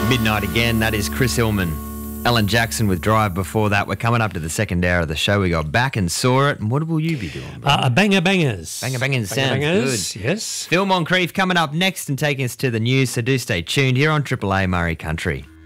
Midnight again. That is Chris Hillman. Alan Jackson with Drive before that. We're coming up to the second hour of the show. We got Back and Saw It. And what will you be doing, bro? Banger Bangers. Banger Bangers sounds good. Yes. Phil Moncrief coming up next and taking us to the news, so do stay tuned here on Triple A Murray Country.